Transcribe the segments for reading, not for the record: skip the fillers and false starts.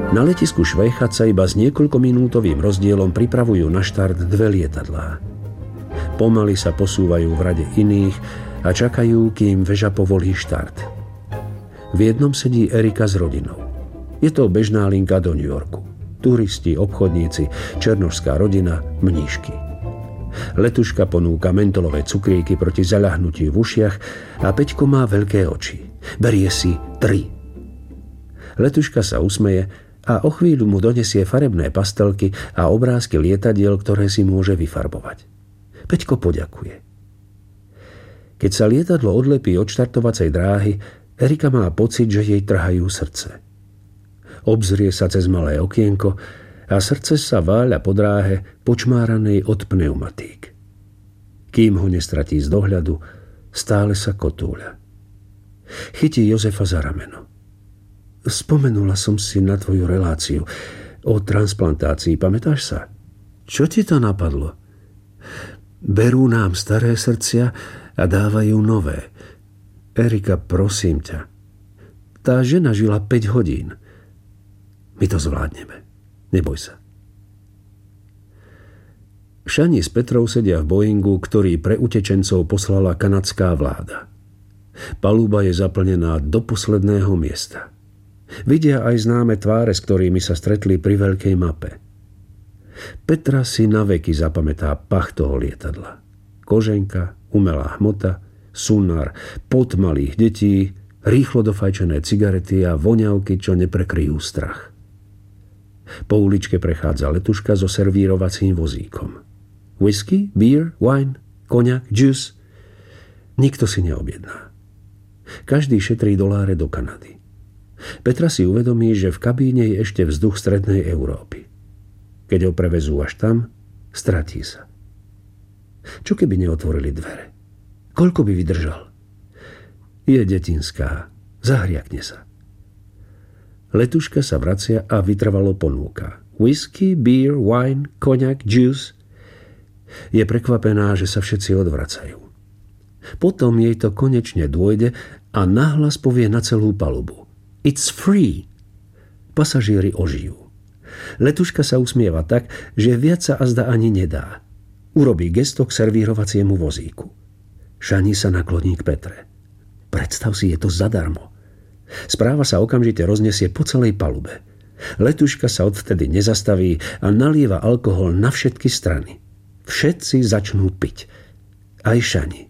Na letisku Švejchat sa iba s niekoľkominútovým rozdielom pripravujú na štart 2 lietadlá. Pomaly sa posúvajú v rade iných a čakajú, kým veža povolí štart. V jednom sedí Erika s rodinou. Je to bežná linka do New Yorku. Turisti, obchodníci, černošská rodina, mníšky. Letuška ponúka mentolové cukríky proti zaľahnutiu v ušiach a Peťko má veľké oči. Berie si 3. Letuška sa usmeje a o chvíľu mu donesie farebné pastelky a obrázky lietadiel, ktoré si môže vyfarbovať. Peťko poďakuje. Keď sa lietadlo odlepí od štartovacej dráhy, Erika má pocit, že jej trhajú srdce. Obzrie sa cez malé okienko a srdce sa váľa po dráhe počmáranej od pneumatík. Kým ho nestratí z dohľadu, stále sa kotúľa. Chytí Jozefa za rameno. Spomenula som si na tvoju reláciu o transplantácii, pamätáš sa? Čo ti to napadlo? Berú nám staré srdcia a dávajú nové. Erika, prosím ťa. Tá žena žila 5 hodín. My to zvládneme. Neboj sa. Šani s Petrou sedia v Boeingu, ktorý pre utečencov poslala kanadská vláda. Paluba je zaplnená do posledného miesta. Vidia aj známe tváre, s ktorými sa stretli pri veľkej mape. Petra si naveky zapamätá pach toho lietadla. Koženka, umelá hmota, sunár, pot malých detí, rýchlo dofajčené cigarety a voňavky, čo neprekryjú strach. Po uličke prechádza letuška so servírovacím vozíkom. Whisky, beer, wine, koniak, juice. Nikto si neobjedná. Každý šetrí doláre do Kanady. Petra si uvedomí, že v kabíne je ešte vzduch strednej Európy. Keď ho prevezú až tam, stratí sa. Čo keby neotvorili dvere? Koľko by vydržal? Je detinská. Zahriakne sa. Letuška sa vracia a vytrvalo ponúka. Whisky, beer, wine, koniak, juice. Je prekvapená, že sa všetci odvracajú. Potom jej to konečne dôjde a nahlas povie na celú palubu. It's free. Pasažieri ožijú. Letuška sa usmieva tak, že viac sa azda ani nedá. Urobí gesto k servírovaciemu vozíku. Šani sa nakloní k Petre. Predstav si, je to zadarmo. Správa sa okamžite roznesie po celej palube. Letuška sa odvtedy nezastaví a nalieva alkohol na všetky strany. Všetci začnú piť. Aj Šani.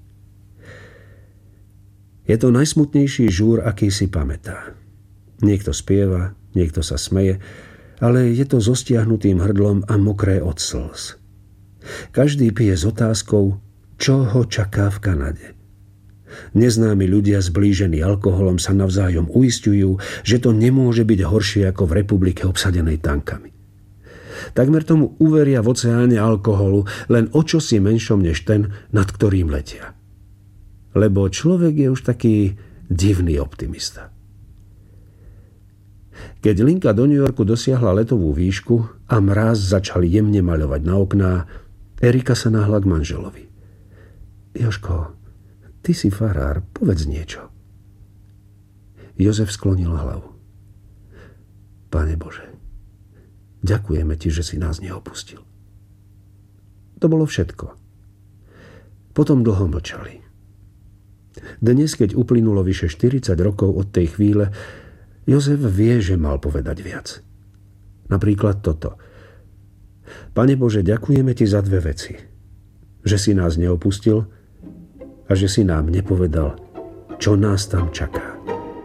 Je to najsmutnejší žúr, aký si pamätá. Niekto spieva, niekto sa smeje, ale je to so stiahnutým hrdlom a mokré od slz. Každý pije s otázkou, čo ho čaká v Kanade. Neznámi ľudia zblížení alkoholom sa navzájom uisťujú, že to nemôže byť horšie ako v republike obsadenej tankami. Takmer tomu uveria v oceáne alkoholu, len o čosi menšom než ten, nad ktorým letia. Lebo človek je už taký divný optimista. Keď linka do New Yorku dosiahla letovú výšku a mráz začal jemne maľovať na okná, Erika sa nahla k manželovi. Jožko, ty si farár, povedz niečo. Jozef sklonil hlavu. Pane Bože, ďakujeme ti, že si nás neopustil. To bolo všetko. Potom dlho mlčali. Dnes, keď uplynulo vyše 40 rokov od tej chvíle, Jozef vie, že mal povedať viac. Napríklad toto. Pane Bože, ďakujeme ti za 2 veci. Že si nás neopustil a že si nám nepovedal, čo nás tam čaká.